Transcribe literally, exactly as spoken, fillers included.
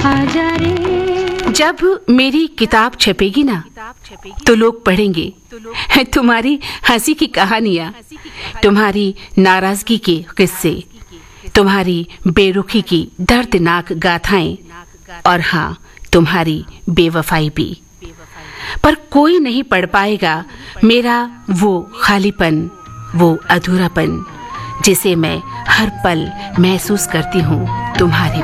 आजा रे। जब मेरी किताब छपेगी ना तो लोग पढ़ेंगे तुम्हारी हंसी की कहानियां, तुम्हारी नाराजगी के किस्से, तुम्हारी बेरुखी की दर्दनाक गाथाएं और हाँ, तुम्हारी बेवफाई भी। पर कोई नहीं पढ़ पाएगा मेरा वो खालीपन, वो अधूरापन जिसे मैं हर पल महसूस करती हूँ तुम्हारे